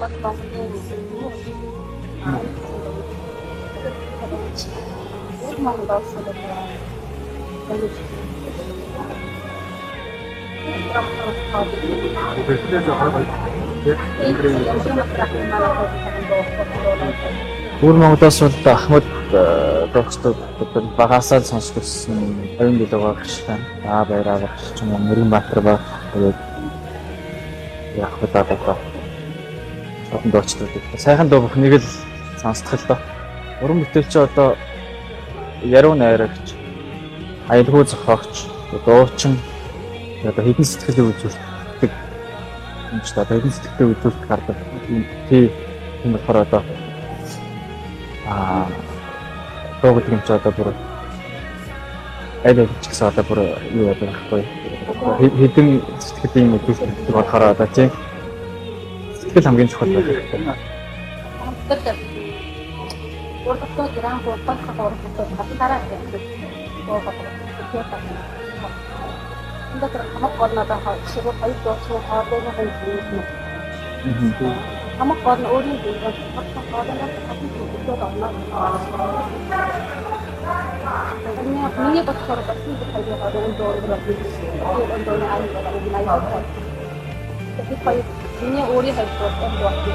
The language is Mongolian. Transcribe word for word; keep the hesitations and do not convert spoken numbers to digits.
Бүр Монголоос бол Ахмад дууцтууд багасаа сонсч ирсэн Аюун билэг багш тань. Аа баяраа багш ч юм уу Мөрөн Баатар баг тэгээд яг удаа одоо шатан дууцтууд сайхан дуу бүх нэг л сонсдох л доо. Уран бүтээлч одоо яруу найрагч, аялгүй зохиогч, дуучин одоо хэдэн сэтгэлээ үзүүлдэг юм ч одоо хэдэн сэтгэлээ үзүүлдэг гардаг. Тий юм болохоор одоо аа дуу гэдэг юм чи одоо бүр аль аль ч гэсэн одоо бүр юу яадаг байхгүй хэдэн сэтгэлийн үзүүлдэг болохоор одоо тийм сэтгэл хамгийн чухал байх хэрэгтэй. Урдтууд ирэн болтох хаврууд хатараа гэдэг. Энд дээр хамаг горнодоо шиг хоёр дуусан хоолойгоо хийсэн. Хамаг горн өөрийн дээр болтох хоолойгоо хатараа орно. Миний миний болохоор басны хайрыг аваад дөрөөр хийсэн. Тэр дөрөөр аим болоо найдаа. Тэгэхээр миний өөрийн хайрыг аваад